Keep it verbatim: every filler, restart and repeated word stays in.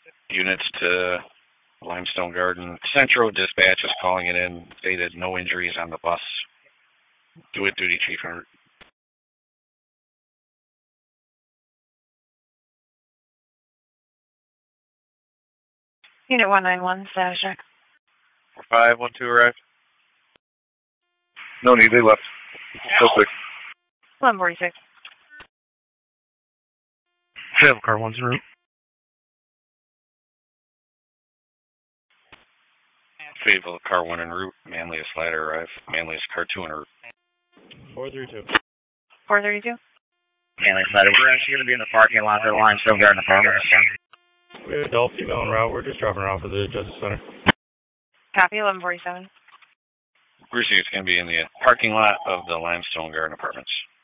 Units to Limestone Garden Central. Dispatch is calling it in. Stated no injuries on the bus. Do it, duty chief. Unit one nine one, status check. five one two arrived. No need, they left. Still sick. eleven forty-six. Travel car one's en route. Fayetteville car one en route. Manlius ladder arrive. Manlius car two en route. four three two. four thirty-two. Manlius ladder, we're actually going to be in the parking lot of the Limestone Garden Apartments. We have adult female en route. We're just dropping her off at the Justice Center. Copy, eleven forty-seven. Brucey is going to be in the parking lot of the Limestone Garden Apartments.